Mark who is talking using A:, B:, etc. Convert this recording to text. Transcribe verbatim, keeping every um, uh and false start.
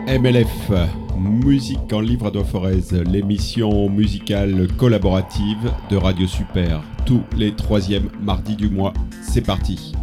A: M L F, Musique en Livre de Forez, l'émission musicale collaborative de Radio Super, tous les troisièmes mardis du mois. C'est parti.